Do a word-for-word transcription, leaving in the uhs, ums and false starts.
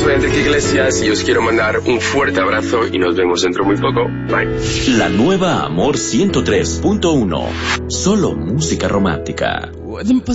soy Enrique Iglesias y os quiero mandar un fuerte abrazo y nos vemos dentro muy poco. Bye. La nueva Amor ciento tres punto uno. Solo música romántica. Pueden pasar